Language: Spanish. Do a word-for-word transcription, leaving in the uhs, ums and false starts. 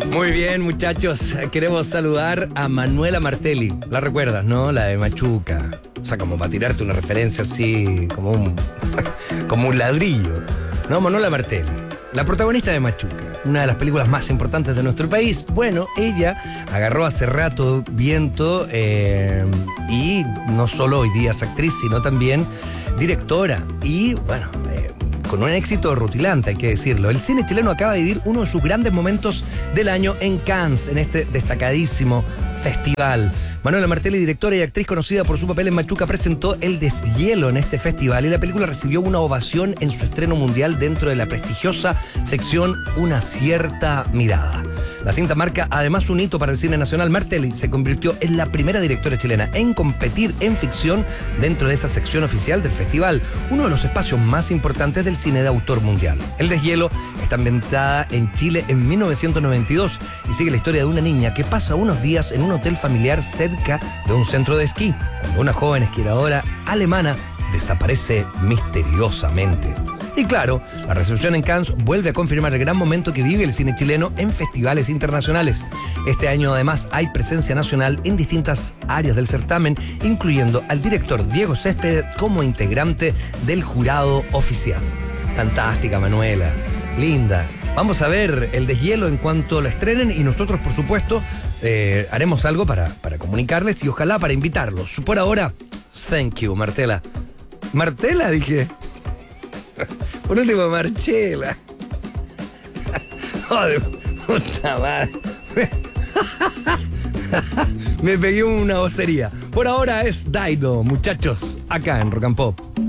Muy bien, muchachos. Queremos saludar a Manuela Martelli. La recuerdas, ¿no? La de Machuca. O sea, como para tirarte una referencia así, como un, como un ladrillo. No, Manuela Martelli, la protagonista de Machuca, una de las películas más importantes de nuestro país. Bueno, ella agarró hace rato viento eh, y no solo hoy día es actriz, sino también directora. Y bueno, eh, con un éxito rutilante, hay que decirlo. El cine chileno acaba de vivir uno de sus grandes momentos del año en Cannes, en este destacadísimo festival. Manuela Martelli, directora y actriz conocida por su papel en Machuca, presentó El deshielo en este festival y la película recibió una ovación en su estreno mundial dentro de la prestigiosa sección Una cierta mirada. La cinta marca además un hito para el cine nacional. Martelli se convirtió en la primera directora chilena en competir en ficción dentro de esa sección oficial del festival, uno de los espacios más importantes del cine de autor mundial. El deshielo está ambientada en Chile en mil novecientos noventa y dos y sigue la historia de una niña que pasa unos días en un hotel familiar cerca de un centro de esquí, cuando una joven esquiadora alemana desaparece misteriosamente. Y claro, la recepción en Cannes vuelve a confirmar el gran momento que vive el cine chileno en festivales internacionales. Este año además hay presencia nacional en distintas áreas del certamen, incluyendo al director Diego Céspedes como integrante del jurado oficial. Fantástica, Manuela, linda. Vamos a ver El deshielo en cuanto lo estrenen y nosotros, por supuesto, eh, haremos algo para, para comunicarles y ojalá para invitarlos. Por ahora, thank you, Martela. Martela, dije. Por último, Marchela. Joder, puta madre. Me pegué una vocería. Por ahora es Daido, muchachos, acá en Rock and Pop.